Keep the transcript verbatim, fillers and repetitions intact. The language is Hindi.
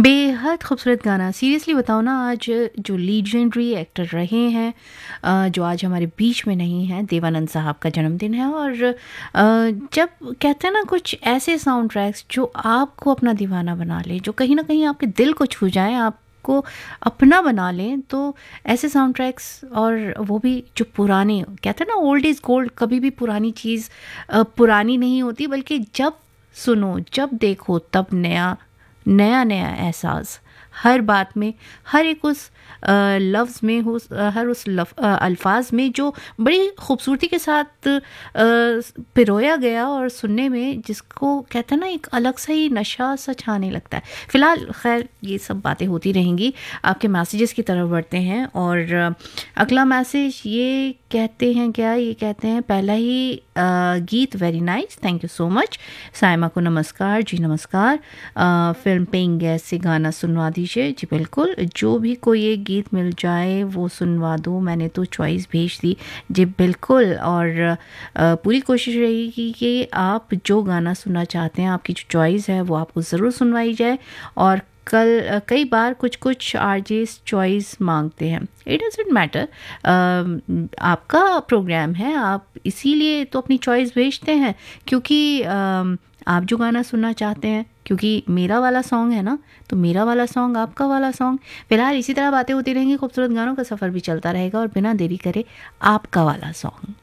बेहद खूबसूरत गाना। सीरियसली बताओ ना, आज जो लीजेंडरी एक्टर रहे हैं, अ, जो आज हमारे बीच में नहीं हैं, देवानंद साहब का जन्मदिन है। और अ, जब कहते हैं ना, कुछ ऐसे साउंड ट्रैक्स जो आपको अपना दीवाना बना लें, जो कहीं ना कहीं आपके दिल को छू जाएं, आपको अपना बना लें, तो ऐसे साउंड ट्रैक्स, और वो भी जो पुराने, कहते हैं ना ओल्ड इज़ गोल्ड। कभी भी पुरानी चीज़ अ, पुरानी नहीं होती, बल्कि जब सुनो, जब देखो, तब नया नया नया एहसास। हर बात में, हर एक उस अ, लफ्ज़ में हो, अ, हर उस लफ अ, अल्फाज में जो बड़ी खूबसूरती के साथ अ, पिरोया गया, और सुनने में जिसको कहते हैं ना, एक अलग सा ही नशा सा छाने लगता है। फ़िलहाल खैर ये सब बातें होती रहेंगी। आपके मैसेजेस की तरफ बढ़ते हैं, और अ, अगला मैसेज ये कहते हैं, क्या ये कहते हैं, पहला ही अ, गीत very nice, thank you so much. Saima को नमस्कार जी, नमस्कार। अ, फिल्म पेइंग गेस्ट से गाना सुनवा दीजिए। जी बिल्कुल, जो भी कोई एक गीत मिल जाए वो सुनवा दो, मैंने तो चॉइस भेज दी। जी बिल्कुल, और अ, पूरी कोशिश रहेगी कि आप जो गाना सुनना चाहते हैं, आपकी जो चॉइस है वो आपको ज़रूर सुनवाई जाए। और कल अ, कई बार कुछ कुछ आरजेस चॉइस मांगते हैं, इट डजेंट मैटर, आपका प्रोग्राम है, आप इसीलिए तो अपनी चॉइस भेजते हैं, क्योंकि अम, आप जो गाना सुनना चाहते हैं, क्योंकि मेरा वाला सॉन्ग है ना, तो मेरा वाला सॉन्ग, आपका वाला सॉन्ग। फिलहाल इसी तरह बातें होती रहेंगी, खूबसूरत गानों का सफ़र भी चलता रहेगा, और बिना देरी करे आपका वाला सॉन्ग।